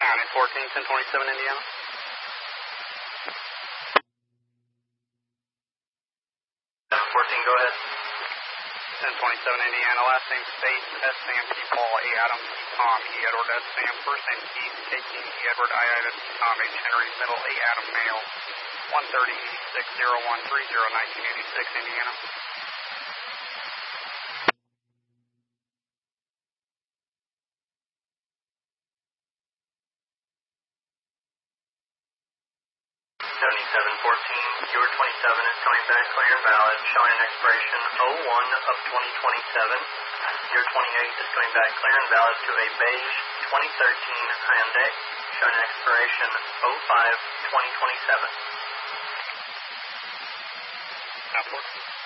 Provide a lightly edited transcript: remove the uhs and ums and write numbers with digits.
County 14, 1027 Indiana. 14, go ahead. 1027 Indiana, last name Space, S. Sam, P. Paul, A. Adam, P. Tom, E. Edward, S. Sam, first name Keith, K. King, E. Edward, I. Ida, P. Tom, H. Henry, middle, A. Adam, male, 130-860130, 1986 Indiana. 7714, your 27 is coming back clear and valid, showing an expiration 01 of 2027. Your 28 is coming back clear and valid to a beige 2013 Hyundai, showing an expiration 05 2027. Outport.